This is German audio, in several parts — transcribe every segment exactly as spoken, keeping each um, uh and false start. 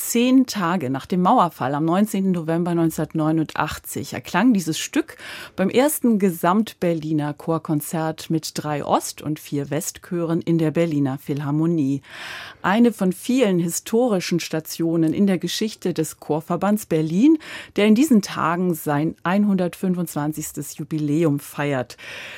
Zehn Tage nach dem Mauerfall am neunzehnten November neunzehnhundertneunundachtzig erklang dieses Stück beim ersten Gesamt-Berliner Chorkonzert mit drei Ost- und vier Westchören in der Berliner Philharmonie. Eine von vielen historischen Stationen in der Geschichte des Chorverbands Berlin, der in diesen Tagen sein hundertfünfundzwanzigstes Jubiläum feiert.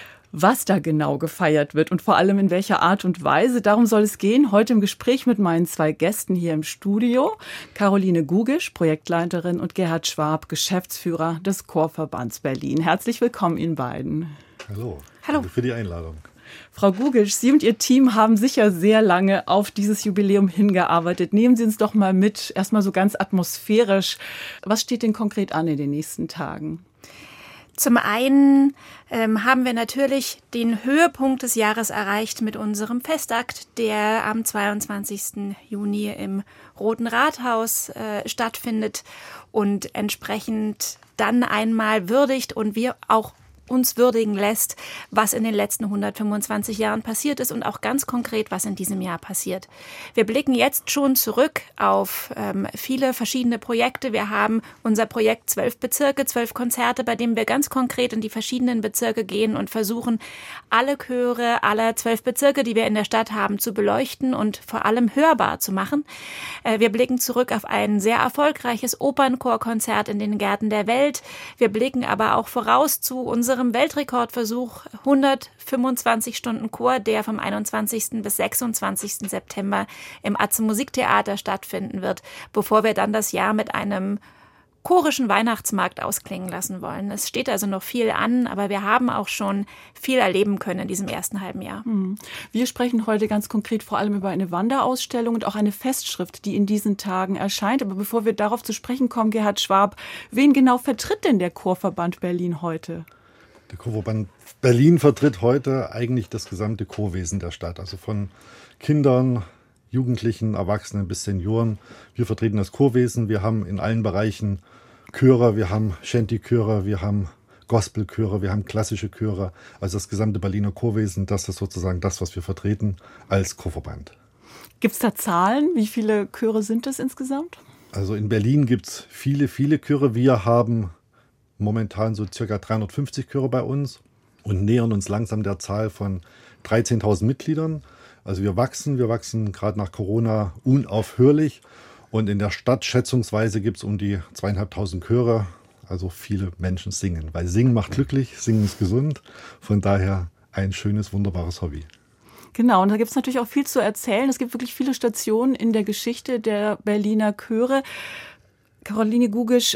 Was da genau gefeiert wird und vor allem in welcher Art und Weise, darum soll es gehen. Heute im Gespräch mit meinen zwei Gästen hier im Studio. Caroline Gugisch, Projektleiterin, und Gerhard Schwab, Geschäftsführer des Chorverbands Berlin. Herzlich willkommen Ihnen beiden. Hallo. Hallo. Danke für die Einladung. Frau Gugisch, Sie und Ihr Team haben sicher sehr lange auf dieses Jubiläum hingearbeitet. Nehmen Sie uns doch mal mit, erstmal so ganz atmosphärisch. Was steht denn konkret an in den nächsten Tagen? Zum einen ähm, haben wir natürlich den Höhepunkt des Jahres erreicht mit unserem Festakt, der am zweiundzwanzigsten Juni im Roten Rathaus äh, stattfindet und entsprechend dann einmal würdigt und wir auch uns würdigen lässt, was in den letzten hundertfünfundzwanzig Jahren passiert ist und auch ganz konkret, was in diesem Jahr passiert. Wir blicken jetzt schon zurück auf ähm, viele verschiedene Projekte. Wir haben unser Projekt Zwölf Bezirke, zwölf Konzerte, bei dem wir ganz konkret in die verschiedenen Bezirke gehen und versuchen, alle Chöre aller zwölf Bezirke, die wir in der Stadt haben, zu beleuchten und vor allem hörbar zu machen. Äh, wir blicken zurück auf ein sehr erfolgreiches Opernchorkonzert in den Gärten der Welt. Wir blicken aber auch voraus zu unserem Weltrekordversuch hundertfünfundzwanzig Stunden Chor, der vom einundzwanzigsten bis sechsundzwanzigsten September im Atze Musiktheater stattfinden wird, bevor wir dann das Jahr mit einem chorischen Weihnachtsmarkt ausklingen lassen wollen. Es steht also noch viel an, aber wir haben auch schon viel erleben können in diesem ersten halben Jahr. Wir sprechen heute ganz konkret vor allem über eine Wanderausstellung und auch eine Festschrift, die in diesen Tagen erscheint. Aber bevor wir darauf zu sprechen kommen, Gerhard Schwab, wen genau vertritt denn der Chorverband Berlin heute? Der Chorverband Berlin vertritt heute eigentlich das gesamte Chorwesen der Stadt, also von Kindern, Jugendlichen, Erwachsenen bis Senioren. Wir vertreten das Chorwesen. Wir haben in allen Bereichen Chöre, wir haben Shanty-Chöre, wir haben Gospel-Chöre, wir haben klassische Chöre. Also das gesamte Berliner Chorwesen, das ist sozusagen das, was wir vertreten als Chorverband. Gibt es da Zahlen? Wie viele Chöre sind es insgesamt? Also in Berlin gibt es viele, viele Chöre. Wir haben momentan so circa dreihundertfünfzig Chöre bei uns und nähern uns langsam der Zahl von dreizehntausend Mitgliedern. Also wir wachsen, wir wachsen gerade nach Corona unaufhörlich und in der Stadt schätzungsweise gibt es um die zweieinhalbtausend Chöre. Also viele Menschen singen, weil Singen macht glücklich, Singen ist gesund. Von daher ein schönes, wunderbares Hobby. Genau, und da gibt es natürlich auch viel zu erzählen. Es gibt wirklich viele Stationen in der Geschichte der Berliner Chöre. Caroline Gugisch,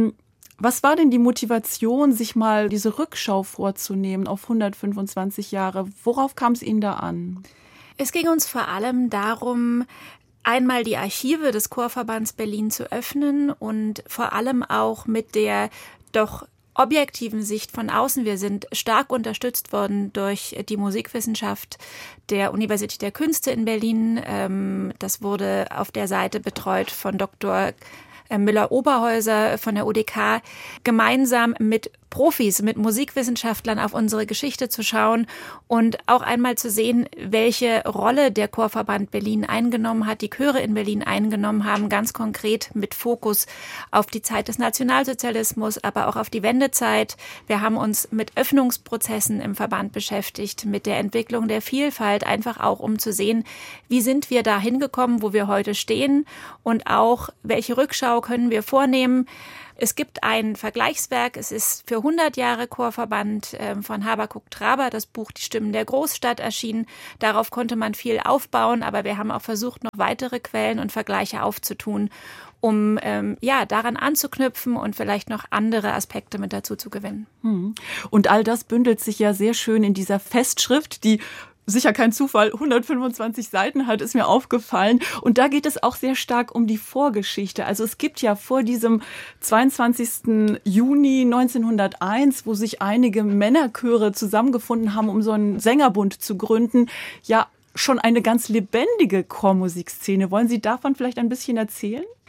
was war denn die Motivation, sich mal diese Rückschau vorzunehmen auf hundertfünfundzwanzig Jahre? Worauf kam es Ihnen da an? Es ging uns vor allem darum, einmal die Archive des Chorverbands Berlin zu öffnen und vor allem auch mit der doch objektiven Sicht von außen. Wir sind stark unterstützt worden durch die Musikwissenschaft der Universität der Künste in Berlin. Das wurde auf der Seite betreut von Doktor Müller-Oberhäuser von der U D K, gemeinsam mit Profis, mit Musikwissenschaftlern auf unsere Geschichte zu schauen und auch einmal zu sehen, welche Rolle der Chorverband Berlin eingenommen hat, die Chöre in Berlin eingenommen haben, ganz konkret mit Fokus auf die Zeit des Nationalsozialismus, aber auch auf die Wendezeit. Wir haben uns mit Öffnungsprozessen im Verband beschäftigt, mit der Entwicklung der Vielfalt, einfach auch um zu sehen, wie sind wir da hingekommen, wo wir heute stehen und auch, welche Rückschau können wir vornehmen. Es gibt ein Vergleichswerk, es ist für hundert Jahre Chorverband äh, von Habakuk Traber, das Buch Die Stimmen der Großstadt erschienen. Darauf konnte man viel aufbauen, aber wir haben auch versucht, noch weitere Quellen und Vergleiche aufzutun, um ähm, ja daran anzuknüpfen und vielleicht noch andere Aspekte mit dazu zu gewinnen. Und all das bündelt sich ja sehr schön in dieser Festschrift, die sicher kein Zufall, hundertfünfundzwanzig Seiten hat, ist mir aufgefallen. Und da geht es auch sehr stark um die Vorgeschichte. Also es gibt ja vor diesem zweiundzwanzigsten Juni neunzehnhunderteins, wo sich einige Männerchöre zusammengefunden haben, um so einen Sängerbund zu gründen, ja schon eine ganz lebendige Chormusikszene. Wollen Sie davon vielleicht ein bisschen erzählen?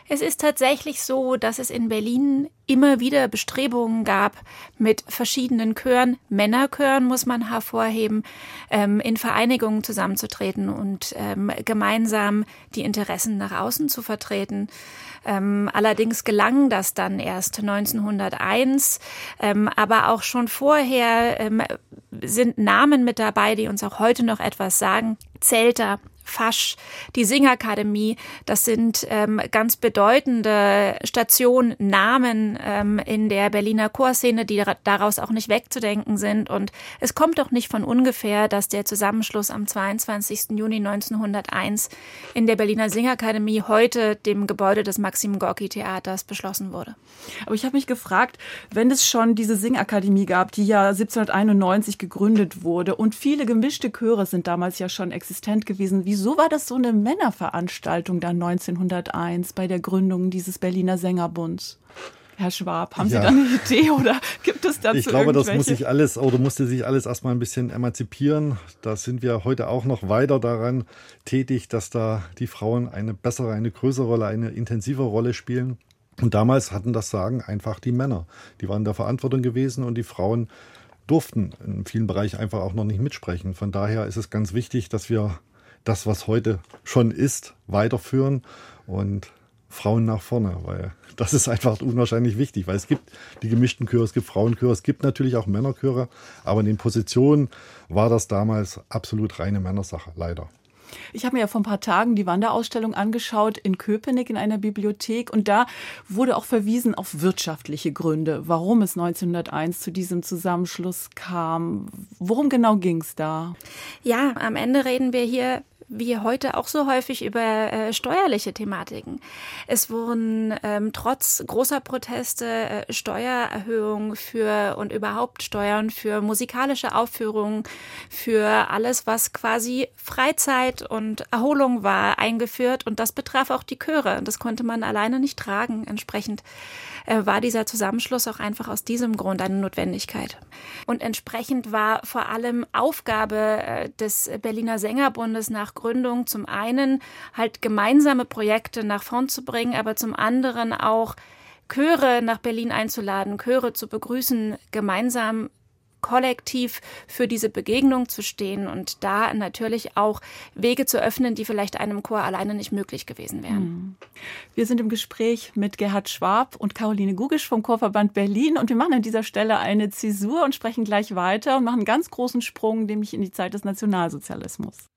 Es ist tatsächlich so, dass es in Berlin immer wieder Bestrebungen gab, mit verschiedenen Chören, Männerchören muss man hervorheben, ähm, in Vereinigungen zusammenzutreten und ähm, gemeinsam die Interessen nach außen zu vertreten. Ähm, allerdings gelang das dann erst neunzehnhunderteins, ähm, aber auch schon vorher ähm, sind Namen mit dabei, die uns auch heute noch etwas sagen. Zelter, Fasch, die Singakademie, das sind ähm, ganz bedeutende Stationen, Namen ähm, in der Berliner Chorszene, die daraus auch nicht wegzudenken sind. Und es kommt doch nicht von ungefähr, dass der Zusammenschluss am zweiundzwanzigsten Juni neunzehnhunderteins in der Berliner Singakademie, heute dem Gebäude des Maxim-Gorki-Theaters, beschlossen wurde. Aber ich habe mich gefragt, wenn es schon diese Singakademie gab, die ja siebzehnhunderteinundneunzig gegründet wurde und viele gemischte Chöre sind damals ja schon existent gewesen, wieso war das so eine Männerveranstaltung dann neunzehnhunderteins bei der Gründung dieses Berliner Sängerbunds? Herr Schwab, haben Ja. Sie da eine Idee oder gibt es dazu Ich glaube, das irgendwelche? muss sich alles oder musste sich alles erstmal ein bisschen emanzipieren. Da sind wir heute auch noch weiter daran tätig, dass da die Frauen eine bessere, eine größere Rolle, eine intensive Rolle spielen. Und damals hatten das Sagen einfach die Männer. Die waren in der Verantwortung gewesen und die Frauen durften in vielen Bereichen einfach auch noch nicht mitsprechen. Von daher ist es ganz wichtig, dass wir das, was heute schon ist, weiterführen und Frauen nach vorne, weil das ist einfach unwahrscheinlich wichtig, weil es gibt die gemischten Chöre, es gibt Frauenchöre, es gibt natürlich auch Männerchöre, aber in den Positionen war das damals absolut reine Männersache, leider. Ich habe mir ja vor ein paar Tagen die Wanderausstellung angeschaut in Köpenick in einer Bibliothek und da wurde auch verwiesen auf wirtschaftliche Gründe, warum es neunzehnhunderteins zu diesem Zusammenschluss kam. Worum genau ging es da? Ja, am Ende reden wir hier wie heute auch so häufig über äh, steuerliche Thematiken. Es wurden ähm, trotz großer Proteste äh, Steuererhöhungen für und überhaupt Steuern für musikalische Aufführungen, für alles, was quasi Freizeit und Erholung war, eingeführt. Und das betraf auch die Chöre. Das konnte man alleine nicht tragen. Entsprechend äh, war dieser Zusammenschluss auch einfach aus diesem Grund eine Notwendigkeit. Und entsprechend war vor allem Aufgabe äh, des Berliner Sängerbundes nach Gründung zum einen halt gemeinsame Projekte nach vorn zu bringen, aber zum anderen auch Chöre nach Berlin einzuladen, Chöre zu begrüßen, gemeinsam kollektiv für diese Begegnung zu stehen und da natürlich auch Wege zu öffnen, die vielleicht einem Chor alleine nicht möglich gewesen wären. Wir sind im Gespräch mit Gerhard Schwab und Caroline Gugisch vom Chorverband Berlin und wir machen an dieser Stelle eine Zäsur und sprechen gleich weiter und machen einen ganz großen Sprung, nämlich in die Zeit des Nationalsozialismus.